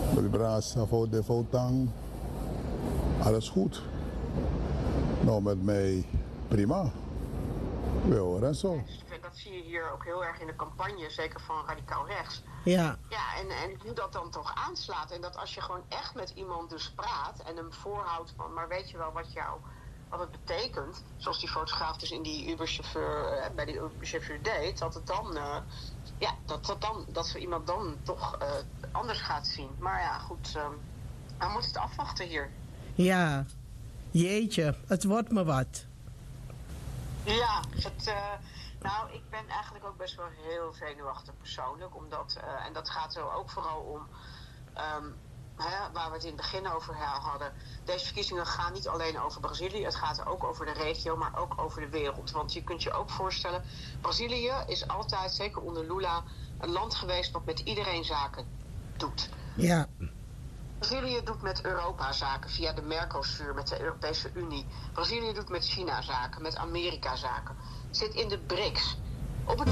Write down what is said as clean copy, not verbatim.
Brasa voor de Votang. Alles goed. Nou, met mij prima. We horen zo. Dat zie je hier ook heel erg in de campagne, zeker van radicaal rechts. Ja. Ja, en hoe dat dan toch aanslaat. En dat als je gewoon echt met iemand dus praat en hem voorhoudt van, maar weet je wel wat het betekent, zoals die fotograaf dus in die Uberchauffeur, bij die Uberchauffeur deed, dat het dan, dat zo iemand dan toch anders gaat zien. Maar ja, goed, we moeten het afwachten hier. Ja, jeetje, het wordt me wat. Ja, nou, ik ben eigenlijk ook best wel heel zenuwachtig persoonlijk, omdat, en dat gaat er ook vooral om, waar we het in het begin over hadden. Deze verkiezingen gaan niet alleen over Brazilië, het gaat ook over de regio, maar ook over de wereld. Want je kunt je ook voorstellen, Brazilië is altijd, zeker onder Lula, een land geweest wat met iedereen zaken doet. Ja. Brazilië doet met Europa zaken via de Mercosur, met de Europese Unie. Brazilië doet met China zaken, met Amerika zaken. Zit in de BRICS. Op het